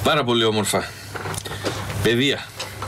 Πάρα πολύ όμορφα. Παιδεία.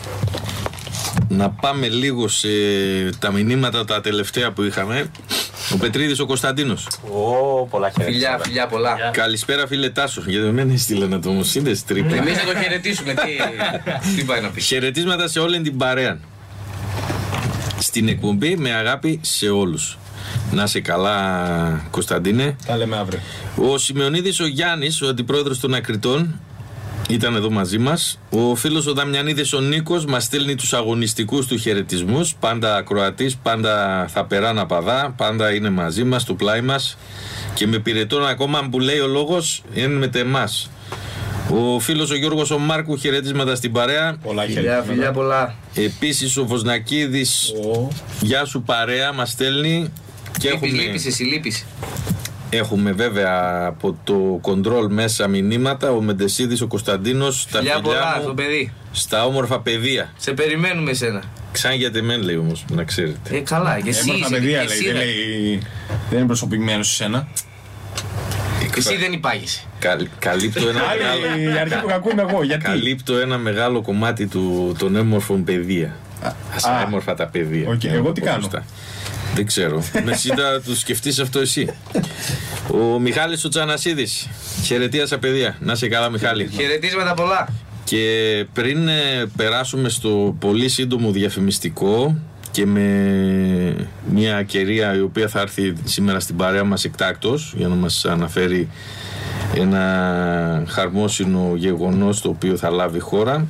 Να πάμε λίγο σε τα μηνύματα τα τελευταία που είχαμε. Ο Πετρίδης ο Κωνσταντίνος. Πολλά χαιρετίσματα. Φιλιά πολλά. Καλησπέρα φίλε Τάσο. Γιατί δεν έστειλε να το μου σύνδεση τρίπλα. Εμείς να το χαιρετήσουμε. Τι πάει να πει. Χαιρετίσματα σε όλη την παρέα. Στην εκπομπή με αγάπη σε όλους. Να είσαι καλά, Κωνσταντίνε. Τα λέμε αύριο. Ο Σημεωνίδης ο Γιάννης, ο αντιπρόεδρος των Ακριτών, ήταν εδώ μαζί μας. Ο φίλος ο Δαμιανίδης ο Νίκος μας στέλνει τους αγωνιστικούς του χαιρετισμούς. Πάντα ακροατής, πάντα θα περάνα παδά, πάντα είναι μαζί μας, του πλάι μας. Και με πυρετών ακόμα που λέει ο λόγος, είναι με εμάς. Ο φίλος ο Γιώργος ο Μάρκου, χαιρετίσματα στην παρέα. Πολλά Φιλιά πολλά. Επίσης ο Βοσνακίδης, γεια σου παρέα, μας στέλνει. Λείπεις. Έχουμε βέβαια από το κοντρόλ μέσα μηνύματα. Ο Μεντεσίδης ο Κωνσταντίνος, τα φιλιά πολλά, μου το παιδί. στα όμορφα παιδεία. Σε περιμένουμε εσένα. Ξαν γιατί μεν λέει όμως, να ξέρετε. Καλά, και εσύ Όμορφα παιδεία λέει, δεν είναι προσωπημένο σε σένα. Εσύ δεν υπάγεσαι. Καλύπτω ένα μεγάλο. Η αρχή που κακούμε εγώ, γιατί. Καλύπτω ένα μεγάλο κομμάτι των έμορφων παιδεία. Στα έμορφα τα παιδεία. Εγώ τι κάνω. Δεν ξέρω. Εσύ θα το σκεφτείς αυτό εσύ. Ο Μιχάλης ο Τσανασίδης. Χαιρετία στα παιδεία. Να σε καλά, Μιχάλη. Χαιρετίσματα πολλά. Και πριν περάσουμε στο πολύ σύντομο διαφημιστικό και με μια κυρία η οποία θα έρθει σήμερα στην παρέα μας εκτάκτως για να μας αναφέρει ένα χαρμόσυνο γεγονός το οποίο θα λάβει χώρα,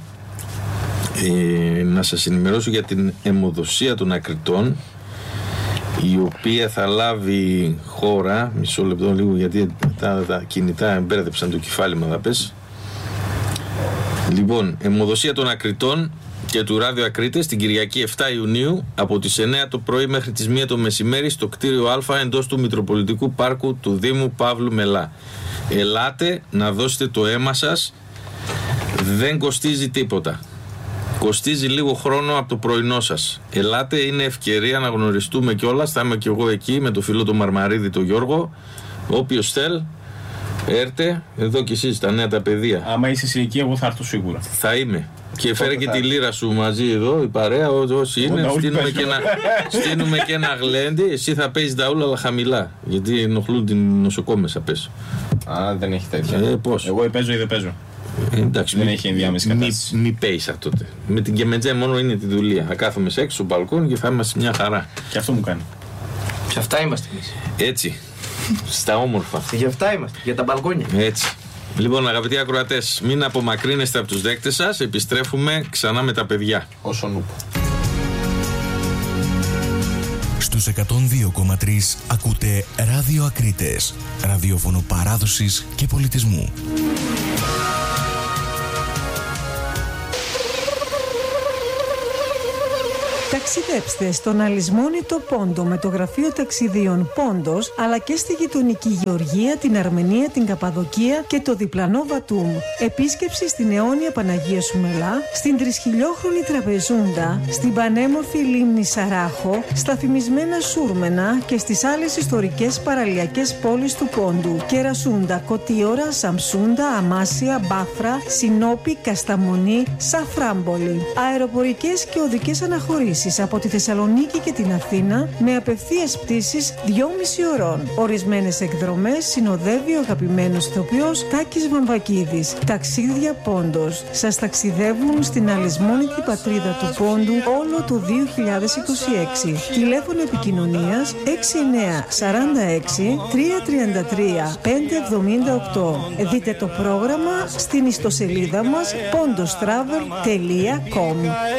να σας ενημερώσω για την αιμοδοσία των Ακριτών, η οποία θα λάβει χώρα, μισό λεπτό λίγο γιατί τα κινητά εμπέρδεψαν το κεφάλι μου, θα πες. Λοιπόν, αιμοδοσία των Ακριτών και του Ράδιο Ακρίτες την Κυριακή 7 Ιουνίου από τις 9 το πρωί μέχρι τις 1 το μεσημέρι στο κτίριο Α εντός του Μητροπολιτικού Πάρκου του Δήμου Παύλου Μελά. Ελάτε να δώσετε το αίμα σας, δεν κοστίζει τίποτα. Κοστίζει λίγο χρόνο από το πρωινό σας. Ελάτε, είναι ευκαιρία να γνωριστούμε κιόλας. Θα είμαι κι εγώ εκεί με το φίλο του Μαρμαρίδη, τον Γιώργο. Όποιος θέλει, έρτε εδώ κι εσείς, τα νέα τα παιδεία. Άμα είσαι εσύ εκεί, εγώ θα έρθω σίγουρα. Θα είμαι. Και φέρε και τη λίρα σου μαζί εδώ, η παρέα, όσοι είναι. Στείλουμε και ένα γλέντι. Εσύ θα παίζεις ταούλα, αλλά χαμηλά. Γιατί ενοχλούν την νοσοκόμες πες. Α, δεν έχει τέτοια. Πώς. Εγώ παίζω ή δεν παίζω. Εντάξει, δεν έχει ενδιάμεση κατάσταση. Μη πέισα τότε. Με την Κεμεντζέ μόνο είναι τη δουλεία. Θα κάθομαι σε έξω στο μπαλκόνι και θα είμαστε μια χαρά. Και αυτό μου κάνει. Και αυτά είμαστε εμείς. Έτσι. Στα όμορφα. Και για αυτά είμαστε. Για τα μπαλκόνια. Έτσι. Λοιπόν, αγαπητοί ακροατές, μην απομακρύνεστε από τους δέκτες σας. Επιστρέφουμε ξανά με τα παιδιά. Όσο νουπ. Στους 102,3 ακούτε Ράδιο Ακρίτες. Ραδιόφωνο παράδοσης και πολιτισμού. Ταξιδέψτε στον αλυσμόνητο Πόντο με το γραφείο ταξιδίων Πόντος, αλλά και στη γειτονική Γεωργία, την Αρμενία, την Καπαδοκία και το διπλανό Βατούμ. Επίσκεψη στην αιώνια Παναγία Σουμελά, στην τρισχιλιόχρονη Τραπεζούντα, στην πανέμορφη λίμνη Σαράχο, στα φημισμένα Σούρμενα και στις άλλες ιστορικές παραλιακές πόλεις του Πόντου. Κερασούντα, Κωτίωρα, Σαμσούντα, Αμάσια, Μπάφρα, Σινόπη, Κασταμονή, Σαφράμπολη. Αεροπορικές και οδικές αναχωρήσεις από τη Θεσσαλονίκη και την Αθήνα με απευθείας πτήσεις 2,5 ωρών. Ορισμένες εκδρομές συνοδεύει ο αγαπημένος ηθοποιός Τάκης Βαμβακίδης. Ταξίδια Πόντος. Σας ταξιδεύουν στην αλυσμόνητη πατρίδα του Πόντου όλο το 2026. Τηλέφωνο επικοινωνίας 6946 333 578. Δείτε το πρόγραμμα στην ιστοσελίδα μας pondostravel.com.